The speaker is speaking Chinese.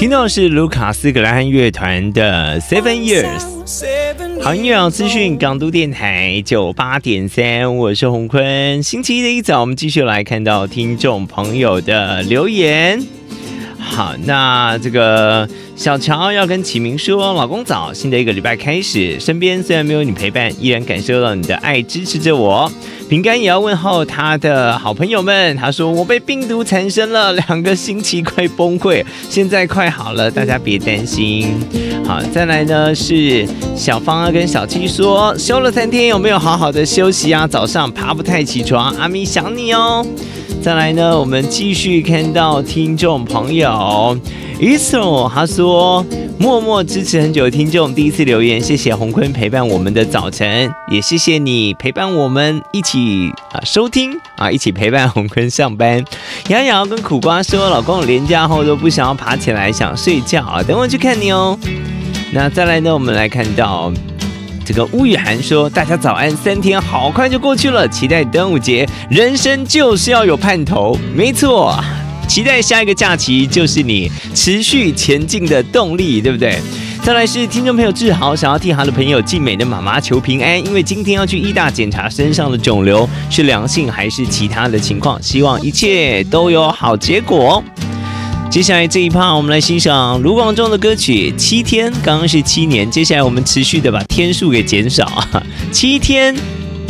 听到的是卢卡斯格拉汉乐团的 Seven Years。好音乐资讯，港都电台98.3，我是洪坤。星期一的一早，我们继续来看到听众朋友的留言。好，那这个小乔要跟启明说，老公早，新的一个礼拜开始，身边虽然没有你陪伴，依然感受到你的爱支持着我。饼干也要问候他的好朋友们，他说我被病毒缠身了，2个星期快崩溃，现在快好了，大家别担心。好，再来呢是小芳要跟小七说，休了3天有没有好好的休息啊？早上爬不太起床，阿咪想你哦。再来呢，我们继续看到听众朋友 Isro， 他说默默支持很久的听众第一次留言，谢谢洪坤陪伴我们的早晨，也谢谢你陪伴我们一起收听一起陪伴洪坤上班。瑶瑶跟苦瓜说，老公连假后都不想要爬起来，想睡觉，等我去看你哦。那再来呢，我们来看到这个吴雨涵说，大家早安，3天好快就过去了，期待端午节，人生就是要有盼头，没错，期待下一个假期就是你持续前进的动力，对不对？再来是听众朋友志豪，想要替他的朋友静美的妈妈求平安，因为今天要去医大检查身上的肿瘤是良性还是其他的情况，希望一切都有好结果。接下来这一趴，我们来欣赏卢广仲的歌曲《7天》，刚刚是7年，接下来我们持续的把天数给减少，7天